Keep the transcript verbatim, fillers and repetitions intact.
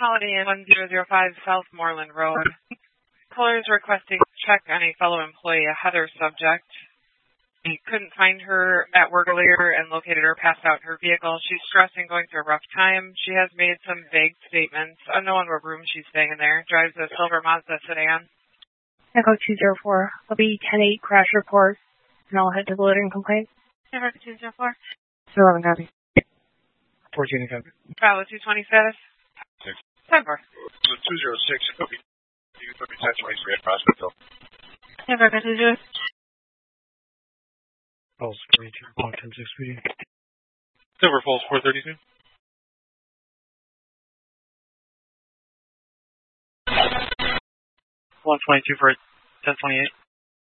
Holiday Inn one zero zero five South Moreland Road. Caller is requesting a check on a fellow employee, a Heather subject. He couldn't find her at work earlier and located her passed out in her vehicle. She's stressed and going through a rough time. She has made some vague statements. Unknown what room she's staying in there. Drives a silver Mazda sedan. Echo two zero four. I'll be ten eight crash report, and I'll head to the loading complaint. Echo two zero four. eleven copy. fourteen copy. Bravo two twenty status. Six. ten four. two zero six. Copy. You copy ten twenty-three at Prospect Hill. Echo two zero. Falls forty-two, block ten six speeding. Silver Falls four thirty-two. one twenty-two for ten twenty-eight.